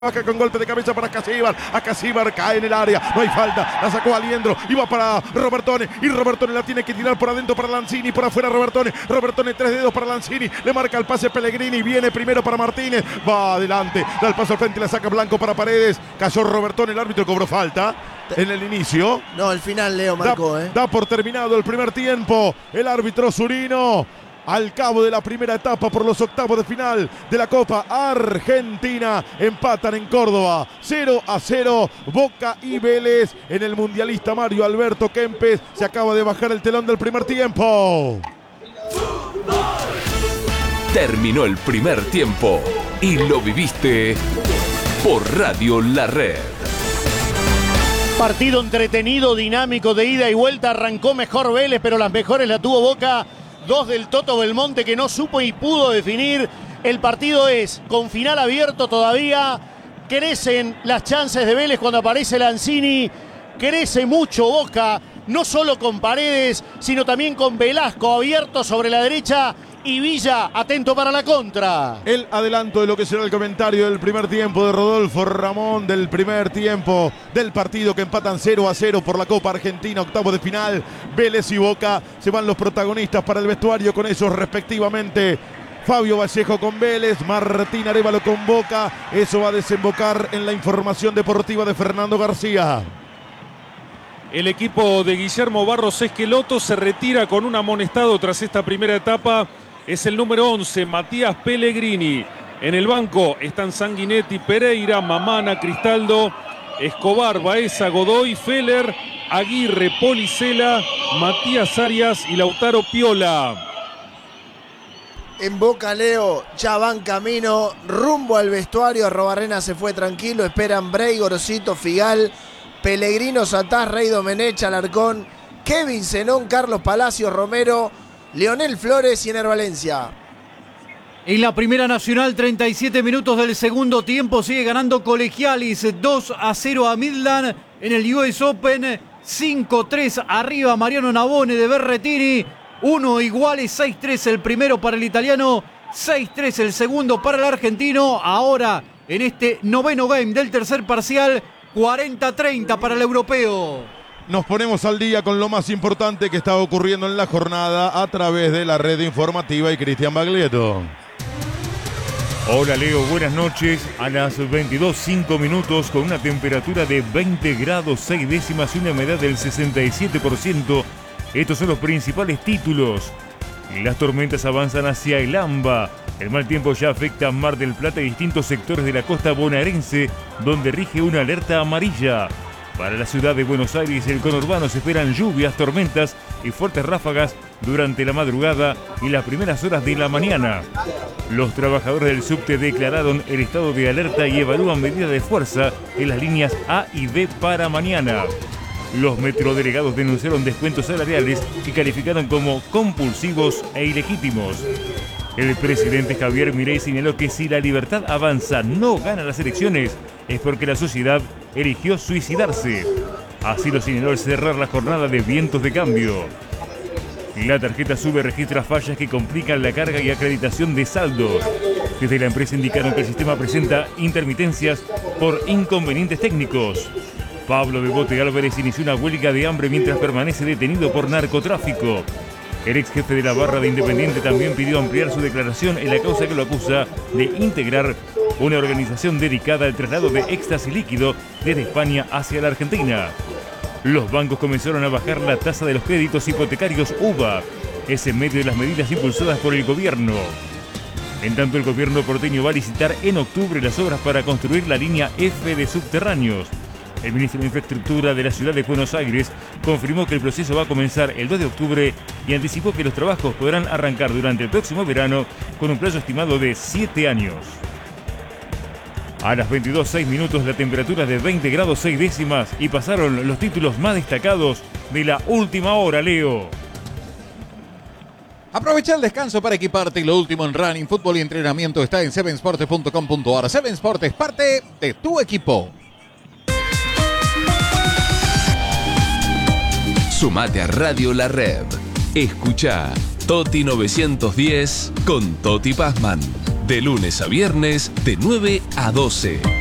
Baja con golpe de cabeza para Acasíbar. Acasíbar cae en el área. No hay falta. La sacó Aliendro. Iba para Robertone. Y Robertone la tiene que tirar por adentro para Lanzini. Por afuera Robertone. Robertone 3 dedos para Lanzini. Le marca el pase Pellegrini. Viene primero para Martínez. Va adelante. Da el paso al frente. La saca Blanco para Paredes. Cayó Robertone. El árbitro cobró falta en el inicio. No, al final Leo marcó. Da por terminado el primer tiempo. El árbitro Zurino. Al cabo de la primera etapa por los octavos de final de la Copa Argentina, empatan en Córdoba 0-0 Boca y Vélez. En el mundialista Mario Alberto Kempes se acaba de bajar el telón del primer tiempo. Terminó el primer tiempo y lo viviste por Radio La Red. Partido entretenido, dinámico, de ida y vuelta. Arrancó mejor Vélez, pero las mejores la tuvo Boca. 2 del Toto Belmonte, que no supo y pudo definir. El partido es con final abierto todavía. Crecen las chances de Vélez cuando aparece Lanzini. Crece mucho Boca, no solo con Paredes, sino también con Velasco abierto sobre la derecha. Y Villa atento para la contra. El adelanto de lo que será el comentario del primer tiempo de Rodolfo Ramón, del primer tiempo del partido, que empatan 0-0 por la Copa Argentina, octavo de final. Vélez y Boca, se van los protagonistas para el vestuario con esos respectivamente. Fabio Vallejo con Vélez, Martín Arévalo con Boca. Eso va a desembocar en la información deportiva de Fernando García. El equipo de Guillermo Barros Esqueloto se retira con un amonestado tras esta primera etapa. Es el número 11, Matías Pellegrini. En el banco están Sanguinetti, Pereira, Mamana, Cristaldo, Escobar, Baeza, Godoy, Feller, Aguirre, Policela, Matías Arias y Lautaro Piola. En Boca, Leo, ya van camino rumbo al vestuario. Arrobarrena se fue tranquilo. Esperan Bray, Gorosito, Figal, Pellegrino, Satás, Rey Domenech, Alarcón, Kevin Zenón, Carlos Palacios, Romero, Leonel Flores y Ener Valencia. En la Primera Nacional, 37 minutos del segundo tiempo, sigue ganando Colegialis 2-0 a Midland en el US Open. 5-3 arriba Mariano Navone de Berretini. 1 iguales, 6-3 el primero para el italiano, 6-3 el segundo para el argentino. Ahora, en este noveno game del tercer parcial, 40-30 para el europeo. Nos ponemos al día con lo más importante que está ocurriendo en la jornada a través de la red informativa y Cristian Baglietto. Hola Leo, buenas noches. A las 22:05 minutos, con una temperatura de 20 grados 6 décimas y una humedad del 67%. Estos son los principales títulos. Las tormentas avanzan hacia el AMBA. El mal tiempo ya afecta a Mar del Plata y distintos sectores de la costa bonaerense, donde rige una alerta amarilla. Para la ciudad de Buenos Aires y el conurbano se esperan lluvias, tormentas y fuertes ráfagas durante la madrugada y las primeras horas de la mañana. Los trabajadores del subte declararon el estado de alerta y evalúan medidas de fuerza en las líneas A y B para mañana. Los metrodelegados denunciaron descuentos salariales que calificaron como compulsivos e ilegítimos. El presidente Javier Milei señaló que si la Libertad Avanza no gana las elecciones es porque la sociedad eligió suicidarse. Así lo señaló al cerrar la jornada de Vientos de Cambio. La tarjeta SUBE registra fallas que complican la carga y acreditación de saldos. Desde la empresa indicaron que el sistema presenta intermitencias por inconvenientes técnicos. Pablo Bebote Álvarez inició una huelga de hambre mientras permanece detenido por narcotráfico. El ex jefe de la barra de Independiente también pidió ampliar su declaración en la causa que lo acusa de integrar una organización dedicada al traslado de éxtasis líquido desde España hacia la Argentina. Los bancos comenzaron a bajar la tasa de los créditos hipotecarios UVA. Es en medio de las medidas impulsadas por el gobierno. En tanto, el gobierno porteño va a licitar en octubre las obras para construir la línea F de subterráneos. El ministro de Infraestructura de la ciudad de Buenos Aires confirmó que el proceso va a comenzar el 2 de octubre y anticipó que los trabajos podrán arrancar durante el próximo verano con un plazo estimado de 7 años. A las 22:06 minutos, la temperatura de 20 grados 6 décimas y pasaron los títulos más destacados de la última hora, Leo. Aprovecha el descanso para equiparte. Lo último en running, fútbol y entrenamiento está en sevensports.com.ar. Seven Sport es parte de tu equipo. Sumate a Radio La Red. Escucha Toti 910 con Toti Pazman. De lunes a viernes, de 9 a 12.